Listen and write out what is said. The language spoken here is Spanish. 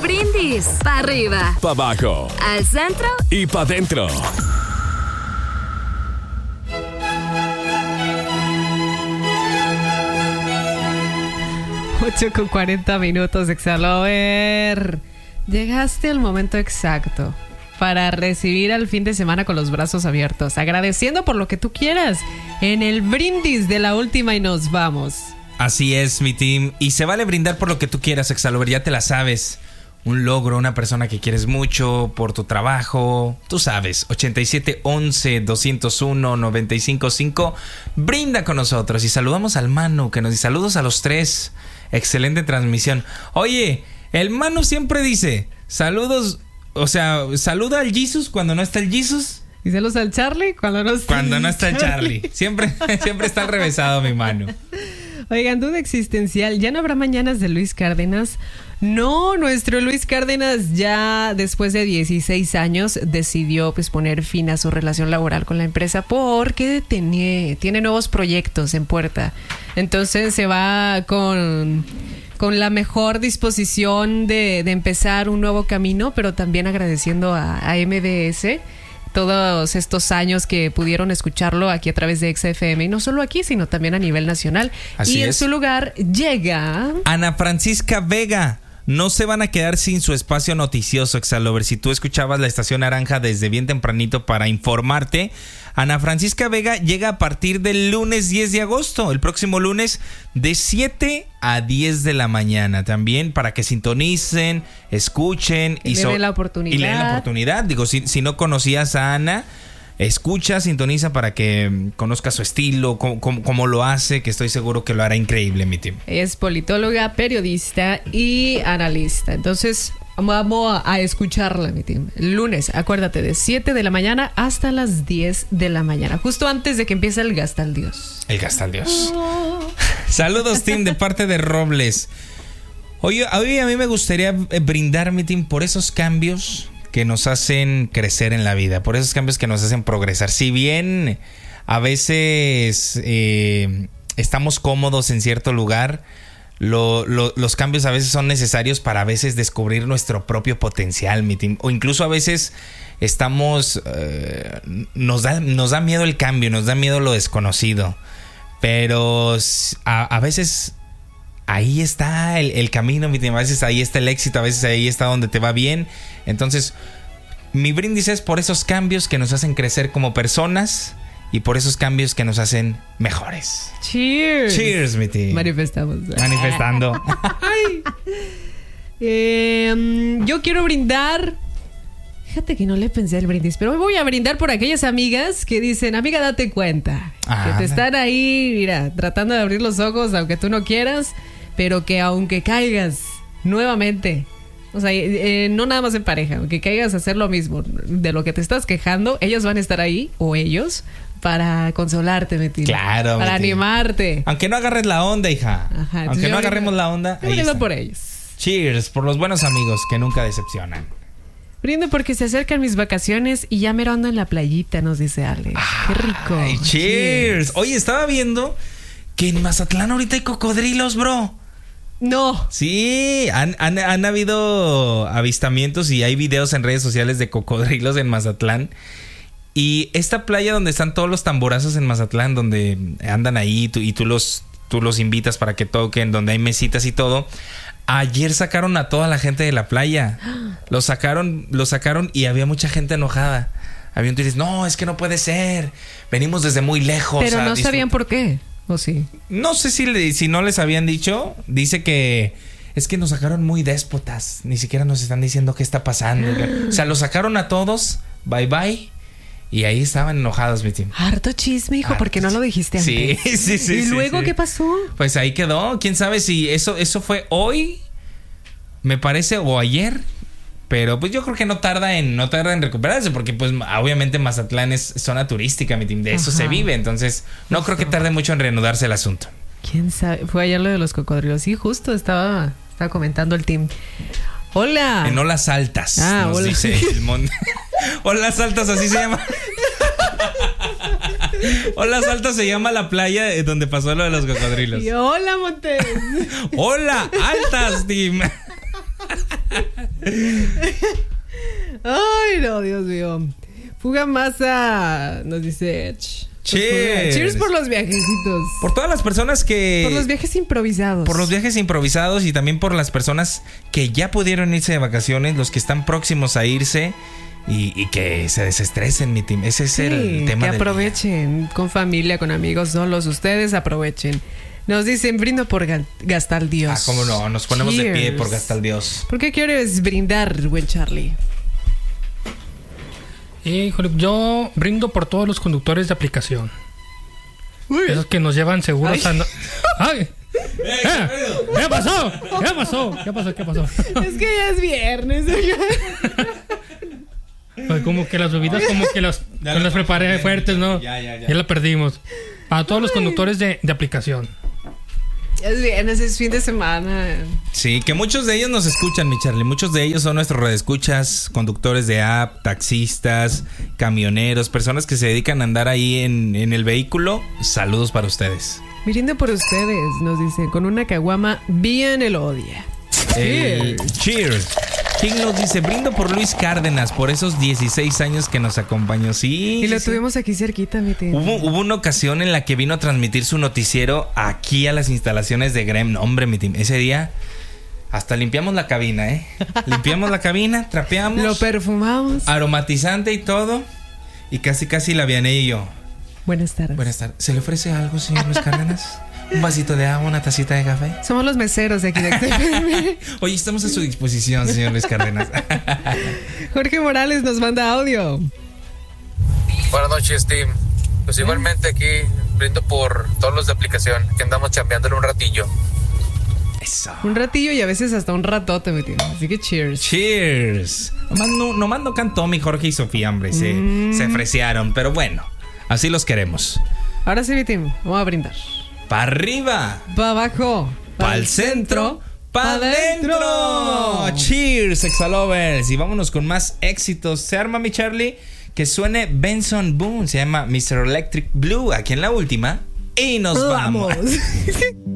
brindis. Pa' arriba. Pa' abajo. Al centro. Y pa' dentro. Con 40 minutos, Exalover. Llegaste al momento exacto para recibir al fin de semana con los brazos abiertos, agradeciendo por lo que tú quieras en el brindis de la última y nos vamos. Así es, mi team. Y se vale brindar por lo que tú quieras, Exalover, ya te la sabes. Un logro, una persona que quieres mucho, por tu trabajo. Tú sabes, 8711-201-955. Brinda con nosotros y saludamos al Manu, que nos dice saludos a los tres. Excelente transmisión. Oye, el Manu siempre dice saludos, o sea, saluda al Jesus cuando no está el Jesus. Y saludos al Charlie cuando no está el Charlie. Siempre está al revésado, mi Manu. Oigan, duda existencial. ¿Ya no habrá mañanas de Luis Cárdenas? No, nuestro Luis Cárdenas ya después de 16 años decidió pues poner fin a su relación laboral con la empresa porque tiene nuevos proyectos en puerta. Entonces se va con la mejor disposición de empezar un nuevo camino, pero también agradeciendo a MBS todos estos años que pudieron escucharlo aquí a través de XFM, y no solo aquí, sino también a nivel nacional. Así y en es. su lugar llega Ana Francisca Vega. No se van a quedar sin su espacio noticioso, Exalover. Si tú escuchabas la Estación Naranja desde bien tempranito para informarte, Ana Francisca Vega llega a partir del lunes 10 de agosto, el próximo lunes, de 7 a 10 de la mañana. También para que sintonicen, escuchen y le den la oportunidad. Digo, si no conocías a Ana, escucha, sintoniza para que conozca su estilo, cómo lo hace, que estoy seguro que lo hará increíble, mi team. Es politóloga, periodista y analista. Entonces, vamos a escucharla, mi team. El lunes, acuérdate, de 7 de la mañana hasta las 10 de la mañana, justo antes de que empiece el Gasta al Dios. El Gasta al Dios. Saludos, team, de parte de Robles. Oye, hoy a mí me gustaría brindar, mi team, por esos cambios que nos hacen crecer en la vida, por esos cambios que nos hacen progresar. Si bien a veces estamos cómodos en cierto lugar, los cambios a veces son necesarios para a veces descubrir nuestro propio potencial, mi team. O incluso a veces estamos nos da miedo el cambio, nos da miedo lo desconocido, pero a veces ahí está el camino, mi team. A veces ahí está el éxito, a veces ahí está donde te va bien. Entonces, mi brindis es por esos cambios que nos hacen crecer como personas y por esos cambios que nos hacen mejores. Cheers. Cheers, mi team. Manifestando. Yo quiero brindar. Fíjate que no le pensé el brindis, pero hoy voy a brindar por aquellas amigas que dicen, amiga, date cuenta. Que te están ahí, mira, tratando de abrir los ojos aunque tú no quieras, pero que aunque caigas nuevamente, o sea, no nada más en pareja, aunque caigas a hacer lo mismo de lo que te estás quejando, ellos van a estar ahí, o ellos, para consolarte, Betty. Claro, para Betty. Animarte. Aunque no agarres la onda, hija. Ajá, aunque no agarremos la onda, ahí está. por ellos. Cheers, por los buenos amigos que nunca decepcionan. Brindo porque se acercan mis vacaciones y ya me ando en la playita, nos dice Ale. Qué rico. Ay, cheers. Oye, estaba viendo que en Mazatlán ahorita hay cocodrilos, bro. No. Sí, han habido avistamientos y hay videos en redes sociales de cocodrilos en Mazatlán. Y esta playa donde están todos los tamborazos en Mazatlán, donde andan ahí y tú los invitas para que toquen, donde hay mesitas y todo. Ayer sacaron a toda la gente de la playa. Lo sacaron y había mucha gente enojada. Había un tuit, no, es que no puede ser. Venimos desde muy lejos. Pero no sabían por qué, ¿o sí? No sé si no les habían dicho. Dice que es que nos sacaron muy déspotas. Ni siquiera nos están diciendo qué está pasando. O sea, los sacaron a todos. Bye bye. Y ahí estaban enojados, mi team. Harto chisme, hijo, porque no lo dijiste antes. Sí. ¿Y luego sí. qué pasó? Pues ahí quedó. Quién sabe si eso fue hoy, me parece, o ayer. Pero pues yo creo que no tarda en recuperarse, porque pues obviamente Mazatlán es zona turística, mi team. De eso se vive. Entonces no creo que tarde mucho en reanudarse el asunto. ¿Quién sabe? Fue ayer lo de los cocodrilos. Sí, justo estaba comentando el team. Hola. En Olas Altas, nos hola. dice el monte. Olas Altas, así se llama. Olas Altas se llama la playa donde pasó lo de los cocodrilos. Y hola, Montes. Hola, Altas, team. Ay, no, Dios mío. Fuga Masa nos dice... Cheers. Cheers por los viajecitos. Por todas las personas que... Por los viajes improvisados. Por los viajes improvisados y también por las personas que ya pudieron irse de vacaciones, los que están próximos a irse y que se desestresen, mi team. Ese es el tema. Que aprovechen con familia, con amigos, solos. Ustedes aprovechen. Nos dicen, brindo por Gastaldios. Ah, cómo no, nos ponemos de pie por Gastaldios. ¿Por qué quieres brindar, buen Charlie? Híjole, yo brindo por todos los conductores de aplicación. Esos que nos llevan seguros a... ¡Ay! ¿Qué pasó? ¿Qué pasó? Es que ya es viernes. Como que las bebidas, como que las preparé fuertes, ¿no? Ya la perdimos. A todos los conductores de aplicación. Es viernes, es fin de semana. Sí, que muchos de ellos nos escuchan, mi Charlie. Muchos de ellos son nuestros radioescuchas, conductores de app, taxistas, camioneros, personas que se dedican a andar ahí en el vehículo. Saludos para ustedes. Brindo por ustedes, nos dice, con una caguama bien el odia. Cheers. King nos dice, brindo por Luis Cárdenas, por esos 16 años que nos acompañó. Sí. Y lo tuvimos aquí cerquita, mi tío. Hubo una ocasión en la que vino a transmitir su noticiero aquí a las instalaciones de Grem. No, hombre, mi team. Ese día hasta limpiamos la cabina, ¿eh? Limpiamos la cabina, trapeamos. Lo perfumamos. Aromatizante y todo. Y casi la Vianey y yo. Buenas tardes. ¿Se le ofrece algo, señor Luis Cárdenas? ¿Un vasito de agua, una tacita de café? Somos los meseros de aquí de XFM. Oye, estamos a su disposición, señor Luis Cárdenas. Jorge Morales nos manda audio. Buenas noches, team. Pues igualmente aquí brindo por todos los de aplicación que andamos chambeándole un ratillo. Eso. Un ratillo y a veces hasta un ratote, mi tío. Así que cheers. Cheers. Nomás no cantó mi Jorge y Sofía, hombre. Se freciaron, pero bueno, así los queremos. Ahora sí, mi team, vamos a brindar. Pa' arriba, pa' abajo, pa' el centro, pa' adentro. Cheers, Exalovers. Y vámonos con más éxitos. Se arma, mi Charlie. Que suene Benson Boone. Se llama Mr. Electric Blue. Aquí en la última. Y nos vamos.